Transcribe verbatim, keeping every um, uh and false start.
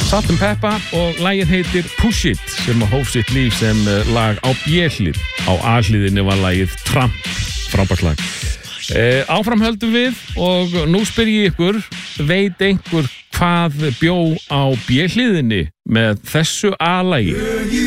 Salt and Peppa og lagið heitir Push It sem hóf sitt líf sem lag á B-hlið. Á A-hliðinni var lagið Tramp, frábært lag. Eh, áfram höldum við og nú spyr ég ykkur, veit einhver hvað bjó á B-hliðinni með þessu A-lagi?